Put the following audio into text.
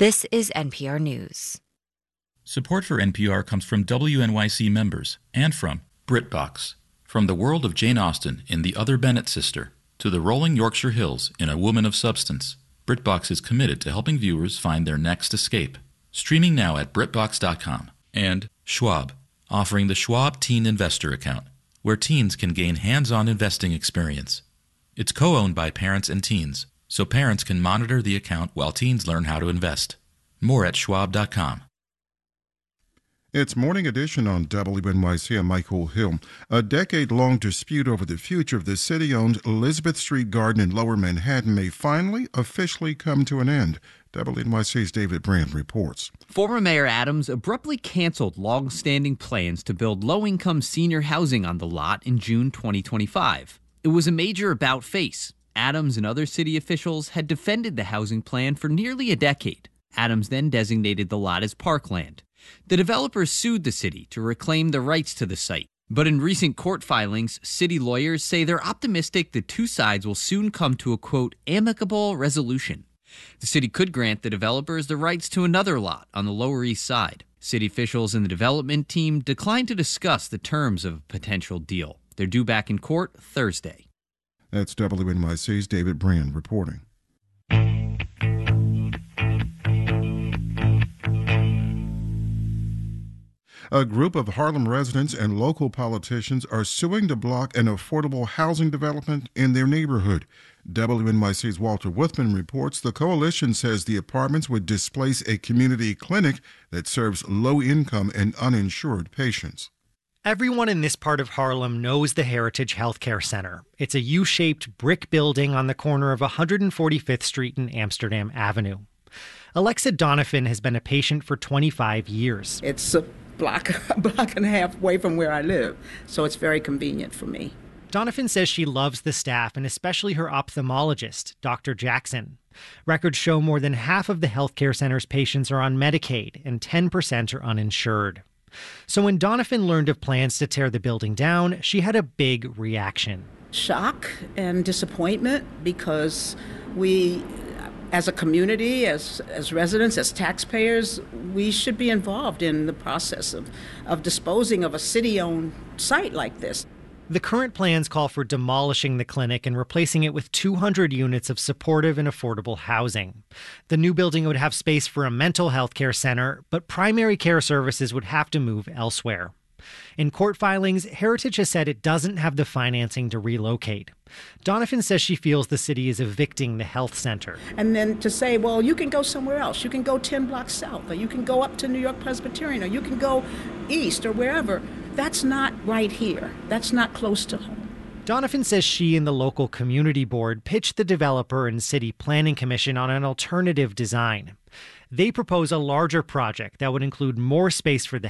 This is NPR News. Support for NPR comes from WNYC members and from BritBox. From the world of Jane Austen in The Other Bennet Sister to the rolling Yorkshire Hills in A Woman of Substance, BritBox is committed to helping viewers find their next escape. Streaming now at BritBox.com. And Schwab, offering the Schwab Teen Investor Account, where teens can gain hands-on investing experience. It's co-owned by parents and teens, so parents can monitor the account while teens learn how to invest. More at Schwab.com. It's Morning Edition on WNYC. I'm Michael Hill. A decade-long dispute over the future of the city-owned Elizabeth Street Garden in Lower Manhattan may finally officially come to an end. WNYC's David Brand reports. Former Mayor Adams abruptly canceled long-standing plans to build low-income senior housing on the lot in June 2025. It was a major about-face. Adams and other city officials had defended the housing plan for nearly a decade. Adams then designated the lot as parkland. The developers sued the city to reclaim the rights to the site. But in recent court filings, city lawyers say they're optimistic the two sides will soon come to a, quote, amicable resolution. The city could grant the developers the rights to another lot on the Lower East Side. City officials and the development team declined to discuss the terms of a potential deal. They're due back in court Thursday. That's WNYC's David Brand reporting. A group of Harlem residents and local politicians are suing to block an affordable housing development in their neighborhood. WNYC's Walter Wuthman reports the coalition says the apartments would displace a community clinic that serves low-income and uninsured patients. Everyone in this part of Harlem knows the Heritage Healthcare Center. It's a U-shaped brick building on the corner of 145th Street and Amsterdam Avenue. Alexa Donovan has been a patient for 25 years. It's a block and a half away from where I live, so it's very convenient for me. Donovan says she loves the staff and especially her ophthalmologist, Dr. Jackson. Records show more than half of the healthcare center's patients are on Medicaid and 10% are uninsured. So when Donovan learned of plans to tear the building down, she had a big reaction. Shock and disappointment, because we, as a community, as residents, as taxpayers, we should be involved in the process of disposing of a city-owned site like this. The current plans call for demolishing the clinic and replacing it with 200 units of supportive and affordable housing. The new building would have space for a mental health care center, but primary care services would have to move elsewhere. In court filings, Heritage has said it doesn't have the financing to relocate. Donovan says she feels the city is evicting the health center. And then to say, well, you can go somewhere else. You can go 10 blocks south, or you can go up to New York Presbyterian, or you can go east or wherever. That's not right here. That's not close to home. Donovan says she and the local community board pitched the developer and city planning commission on an alternative design. They propose a larger project that would include more space for the